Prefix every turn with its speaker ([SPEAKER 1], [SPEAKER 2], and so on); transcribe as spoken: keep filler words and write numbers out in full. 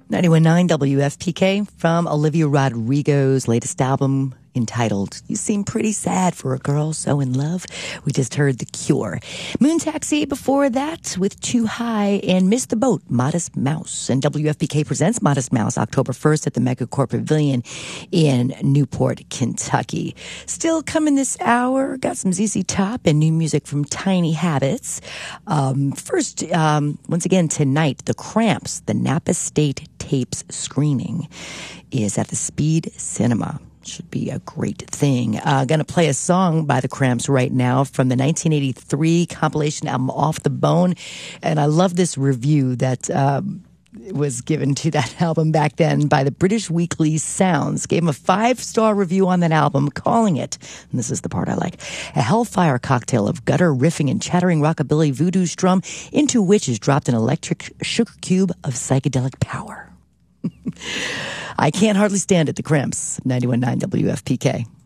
[SPEAKER 1] ninety-one point nine W F P K from Olivia Rodrigo's latest album entitled You Seem Pretty Sad for a Girl So in Love. We just heard The Cure. Moon Taxi before that with Too High and Miss the Boat, Modest Mouse. And W F P K presents Modest Mouse October first at the Megacorp Pavilion in Newport, Kentucky. Still coming this hour, got some Z Z Top and new music from Tiny Habits. Um, first, um, once again tonight, The Cramps, the Napa State Tapes screening is at the Speed Cinema. Should be a great thing. Uh, gonna play a song by the Cramps right now from the nineteen eighty-three compilation album Off the Bone. And I love this review that um, was given to that album back then by the British Weekly Sounds. Gave him a five-star review on that album, calling it, and this is the part I like, a hellfire cocktail of gutter riffing and chattering rockabilly voodoo strum into which is dropped an electric sugar cube of psychedelic power. I can't hardly stand it, the Cramps. ninety-one point nine W F P K.